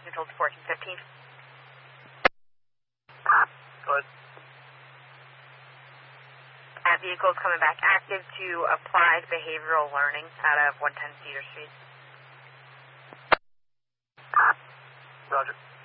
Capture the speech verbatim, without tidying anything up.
control to fourteen fifteen. Go ahead. That vehicle is coming back active to Applied Behavioral Learning out of one ten Cedar Street. Roger.